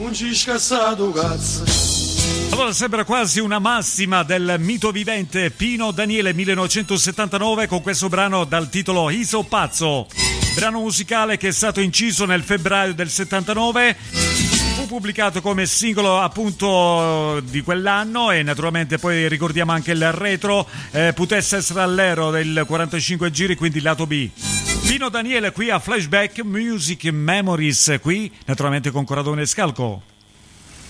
non ci scassato cazzo. Allora sembra quasi una massima del mito vivente Pino Daniele 1979 con questo brano dal titolo Iso Pazzo, brano musicale che è stato inciso nel febbraio del 79, fu pubblicato come singolo appunto di quell'anno e naturalmente poi ricordiamo anche il retro, Putesse essere all'ero del 45 giri, quindi lato B. Pino Daniele qui a Flashback Music Memories, qui naturalmente con Corradone e Scalco.